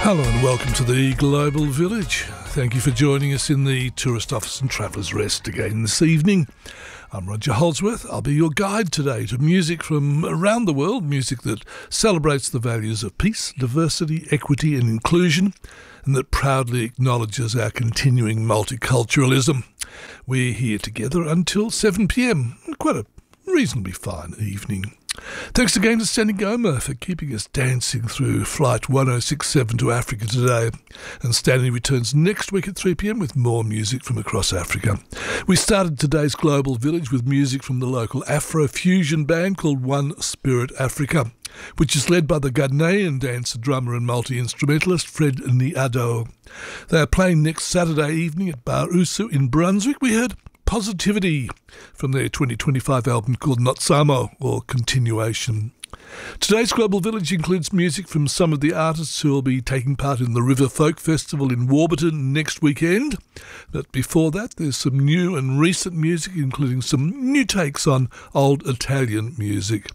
Hello and welcome to the Global Village. Thank you for joining us in the Tourist Office and Travellers Rest again this evening. I'm Roger Holdsworth. I'll be your guide today to music from around the world, music that celebrates the values of peace, diversity, equity and inclusion, and that proudly acknowledges our continuing multiculturalism. We're here together until 7 p.m. Quite a reasonably fine evening. Thanks again to Sandy Goma for keeping us dancing through Flight 1067 to Africa today. And Stanley returns next week at 3 p.m. with more music from across Africa. We started today's Global Village with music from the local Afro-fusion band called One Spirit Africa, which is led by the Ghanaian dancer, drummer and multi-instrumentalist Fred Niado. They are playing next Saturday evening at Bar Usu in Brunswick. We heard Positivity from their 2025 album called Notsamo, or Continuation. Today's Global Village includes music from some of the artists who will be taking part in the River Folk Festival in Warburton next weekend. But before that, there's some new and recent music, including some new takes on old Italian music.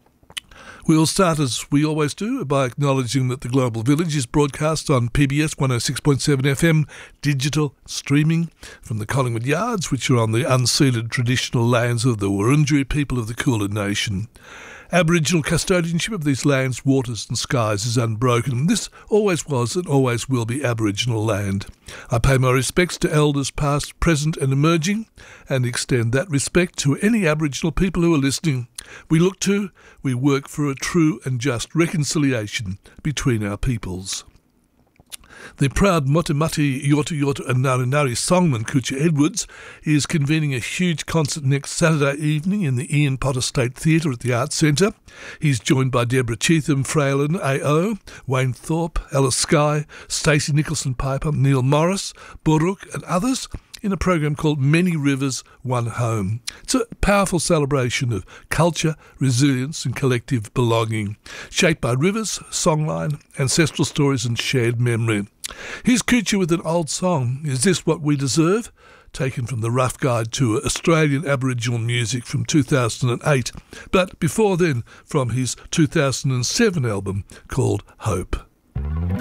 We'll start, as we always do, by acknowledging that the Global Village is broadcast on PBS 106.7 FM, digital streaming from the Collingwood Yards, which are on the unceded traditional lands of the Wurundjeri people of the Kulin Nation. Aboriginal custodianship of these lands, waters and skies is unbroken. This always was and always will be Aboriginal land. I pay my respects to elders past, present and emerging, and extend that respect to any Aboriginal people who are listening. We work for a true and just reconciliation between our peoples. The proud Motimati Yorta Yorta and Ngari Ngari songman Kucha Edwards is convening a huge concert next Saturday evening in the Ian Potter State Theatre at the Arts Centre. He's joined by Deborah Cheetham, Fralin, A.O., Wayne Thorpe, Alice Skye, Stacey Nicholson-Piper, Neil Morris, Buruk and others in a program called Many Rivers, One Home. It's a powerful celebration of culture, resilience and collective belonging, shaped by rivers, songline, ancestral stories and shared memory. Here's Kucha with an old song, Is This What We Deserve?, taken from the Rough Guide to Australian Aboriginal Music from 2008, but before then from his 2007 album called Hope.